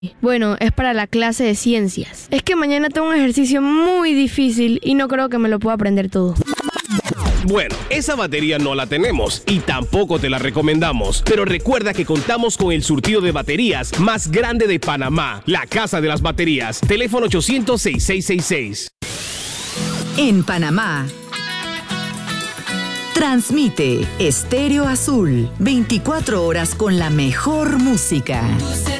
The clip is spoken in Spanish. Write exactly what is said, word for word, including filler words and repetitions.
Bueno, es para la clase de ciencias. Es que mañana tengo un ejercicio muy difícil y no creo que me lo pueda aprender todo. Bueno, esa batería no la tenemos y tampoco te la recomendamos. Pero recuerda que contamos con el surtido de baterías más grande de Panamá. La Casa de las Baterías. Teléfono ochocientos, sesenta y seis sesenta y seis. En Panamá. Transmite Estéreo Azul. veinticuatro horas con la mejor música.